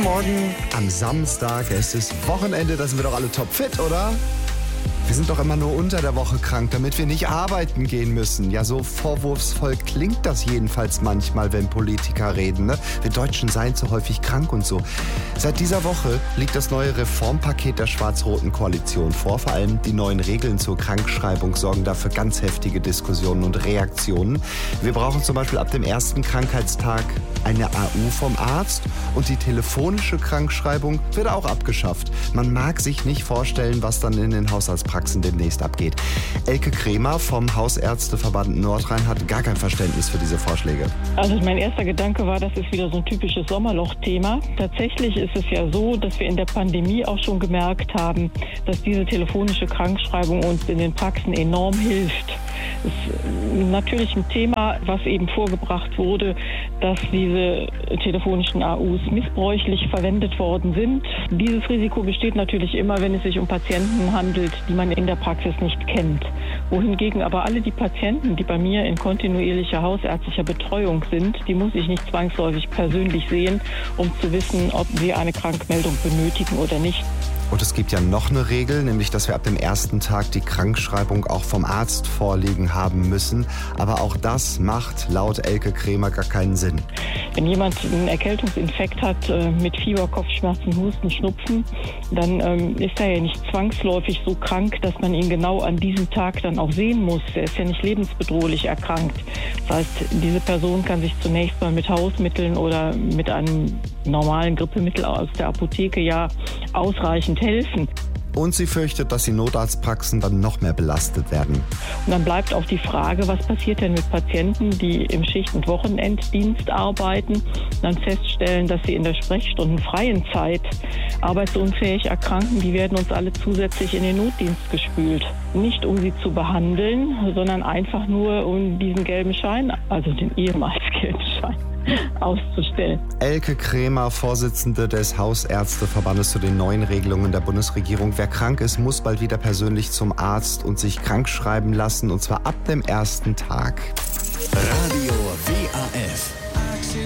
Guten Morgen am Samstag. Es ist Wochenende, da sind wir doch alle topfit, oder? Wir sind doch immer nur unter der Woche krank, damit wir nicht arbeiten gehen müssen. Ja, so vorwurfsvoll klingt das jedenfalls manchmal, wenn Politiker reden, ne? Wir Deutschen seien zu häufig krank und so. Seit dieser Woche liegt das neue Reformpaket der schwarz-roten Koalition vor. Vor allem die neuen Regeln zur Krankschreibung sorgen dafür ganz heftige Diskussionen und Reaktionen. Wir brauchen zum Beispiel ab dem ersten Krankheitstag eine AU vom Arzt und die telefonische Krankschreibung wird auch abgeschafft. Man mag sich nicht vorstellen, was dann in den Haushaltspraxen demnächst abgeht. Elke Kremer vom Hausärzteverband Nordrhein hat gar kein Verständnis für diese Vorschläge. Also mein erster Gedanke war, das ist wieder so ein typisches Sommerloch-Thema. Tatsächlich ist es ja so, dass wir in der Pandemie auch schon gemerkt haben, dass diese telefonische Krankschreibung uns in den Praxen enorm hilft. Es ist natürlich ein Thema, was eben vorgebracht wurde, dass diese telefonischen AUs missbräuchlich verwendet worden sind. Dieses Risiko besteht natürlich immer, wenn es sich um Patienten handelt, die man in der Praxis nicht kennt. Wohingegen aber alle die Patienten, die bei mir in kontinuierlicher hausärztlicher Betreuung sind, die muss ich nicht zwangsläufig persönlich sehen, um zu wissen, ob sie eine Krankmeldung benötigen oder nicht. Und es gibt ja noch eine Regel, nämlich, dass wir ab dem ersten Tag die Krankschreibung auch vom Arzt vorliegen haben müssen. Aber auch das macht laut Elke Kremer gar keinen Sinn. Wenn jemand einen Erkältungsinfekt hat mit Fieber, Kopfschmerzen, Husten, Schnupfen, dann ist er ja nicht zwangsläufig so krank, dass man ihn genau an diesem Tag dann auch sehen muss. Er ist ja nicht lebensbedrohlich erkrankt. Das heißt, diese Person kann sich zunächst mal mit Hausmitteln oder mit einem normalen Grippemittel aus der Apotheke ja ausreichend helfen. Und sie fürchtet, dass die Notarztpraxen dann noch mehr belastet werden. Und dann bleibt auch die Frage, was passiert denn mit Patienten, die im Schicht- und Wochenenddienst arbeiten und dann feststellen, dass sie in der sprechstundenfreien Zeit arbeitsunfähig erkranken. Die werden uns alle zusätzlich in den Notdienst gespült. Nicht um sie zu behandeln, sondern einfach nur um diesen gelben Schein, also den ehemals gelben Schein, auszustellen. Elke Kremer, Vorsitzende des Hausärzteverbandes zu den neuen Regelungen der Bundesregierung. Wer krank ist, muss bald wieder persönlich zum Arzt und sich krank schreiben lassen, und zwar ab dem ersten Tag. Radio